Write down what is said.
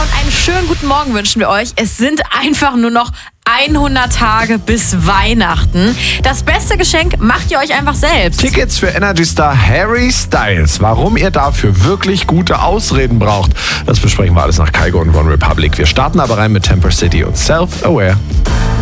und einen schönen guten Morgen wünschen wir euch. Es sind einfach nur noch 100 Tage bis Weihnachten. Das beste Geschenk macht ihr euch einfach selbst. Tickets für Energy-Star Harry Styles. Warum ihr dafür wirklich gute Ausreden braucht, das besprechen wir alles nach Kygo und One Republic. Wir starten aber rein mit Temper City und Self-Aware.